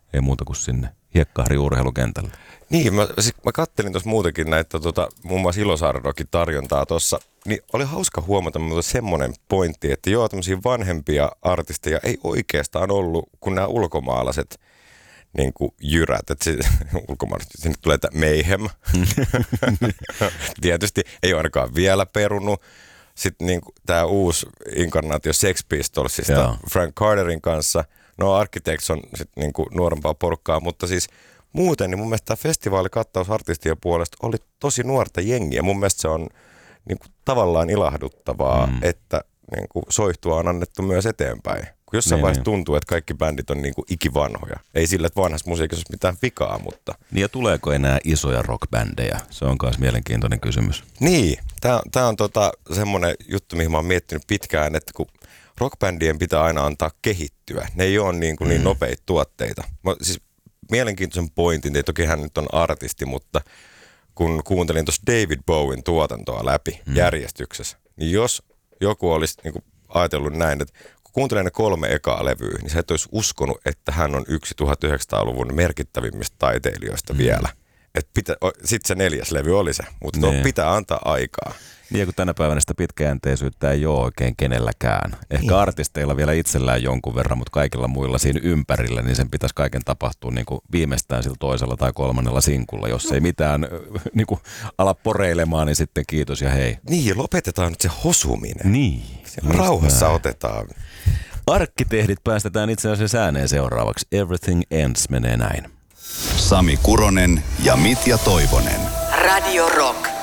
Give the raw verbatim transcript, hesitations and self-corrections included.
Ei muuta kuin sinne Hiekkaharju-urheilukentälle. Niin, mä, siis mä kattelin tuossa muutenkin näitä tota, muun muassa Ilosaarirokin tarjontaa tuossa, niin oli hauska huomata mutta semmoinen pointti, että joo, tämmöisiä vanhempia artisteja ei oikeastaan ollut, kun nämä ulkomaalaiset niin kuin jyrät, että se, ulkomaalaiset, sinne tulee tämä Mayhem, tietysti ei ole ainakaan vielä perunut. Sitten niin tämä uusi inkarnaatio Sex Pistolsista Joo. Frank Carterin kanssa, no Architects on sitten niin kuin nuorempaa porukkaa, mutta siis muuten niin mun mielestä tämä festivaalikattaus artistien puolesta oli tosi nuorta jengiä. Mun mielestä se on niin kuin tavallaan ilahduttavaa, mm. että niin kuin soihtua on annettu myös eteenpäin. Kun jossain niin, vaiheessa niin. tuntuu, että kaikki bändit on niin kuin ikivanhoja. Ei sillä, että vanhassa musiikissa olisi mitään vikaa, mutta... Niin ja tuleeko enää isoja rockbändejä? Se on myös mielenkiintoinen kysymys. Niin, tämä on tota semmoinen juttu, mihin mä oon miettinyt pitkään, että kun rockbändien pitää aina antaa kehittyä. Ne ei ole niin, kuin mm. niin nopeita tuotteita. Mä, siis mielenkiintoisen pointin, ei toki hän nyt on artisti, mutta kun kuuntelin tuossa David Bowen tuotantoa läpi mm. järjestyksessä, niin jos joku olisi niin kuin ajatellut näin, että kun kuuntelee ne kolme ekaa levyä, niin sä et olisi uskonut, että hän on yksi tuhatyhdeksänsataaluvun merkittävimmistä taiteilijoista mm. vielä. Sitten se neljäs levy oli se, mutta no, pitää antaa aikaa. Niin ja kun tänä päivänä sitä pitkäjänteisyyttä ei ole oikein kenelläkään. Ehkä niin. artisteilla vielä itsellään jonkun verran, mutta kaikilla muilla siinä ympärillä, niin sen pitäisi kaiken tapahtua niin kuin viimeistään sillä toisella tai kolmannella sinkulla. Jos no. ei mitään niin kuin ala poreilemaan, niin sitten kiitos ja hei. Niin ja lopetetaan nyt se hosuminen. Niin. Rauhassa näin. Otetaan. Arkkitehdit päästetään itse asiassa ääneen seuraavaksi. Everything Ends menee näin. Sami Kuronen ja Mitja Toivonen. Radio Rock.